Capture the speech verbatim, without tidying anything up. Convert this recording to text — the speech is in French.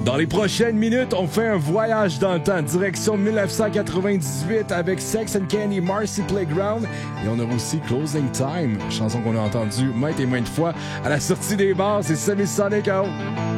Dans les prochaines minutes, on fait un voyage dans le temps, direction dix-neuf cent quatre-vingt-dix-huit avec Sex and Candy, Marcy Playground. Et on aura aussi Closing Time, chanson qu'on a entendue maintes et maintes fois à la sortie des bars. C'est Semisonic out.